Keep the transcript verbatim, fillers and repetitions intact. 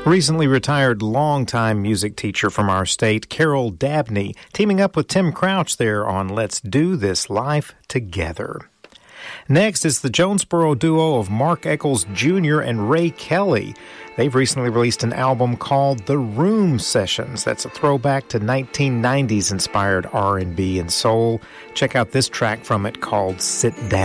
Recently retired longtime music teacher from our state, Carol Dabney, teaming up with Tim Crouch there on Let's Do This Life Together. Next is the Jonesboro duo of Mark Eccles Junior and Ray Kelly. They've recently released an album called The Room Sessions. That's a throwback to nineteen nineties inspired R and B and soul. Check out this track from it called Sit Down.